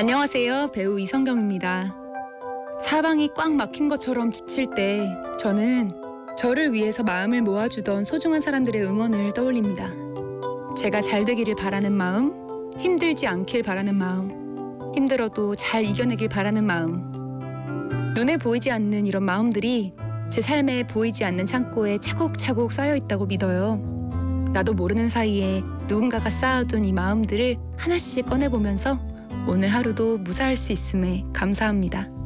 안녕하세요. 배우 이성경입니다. 사방이 꽉 막힌 것처럼 지칠 때 저는 저를 위해서 마음을 모아주던 소중한 사람들의 응원을 떠올립니다. 제가 잘 되기를 바라는 마음, 힘들지 않길 바라는 마음, 힘들어도 잘 이겨내길 바라는 마음. 눈에 보이지 않는 이런 마음들이 제 삶에 보이지 않는 창고에 차곡차곡 쌓여 있다고 믿어요. 나도 모르는 사이에 누군가가 쌓아둔 이 마음들을 하나씩 꺼내보면서 오늘 하루도 무사할 수 있음에 감사합니다.